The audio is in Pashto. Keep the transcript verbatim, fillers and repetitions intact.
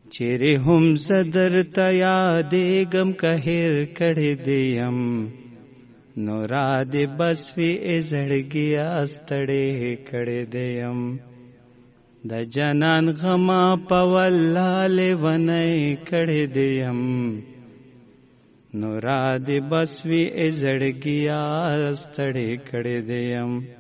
چیرې هم زدر ته یادېږم که هېر کړی دې یم نو را دې بس وي ای زړګیا ستړی کړی دې یم د جانان غما په والله لیونی کړی دې یم نو را دې بس وي ای زړګیا ستړی کړی دې یم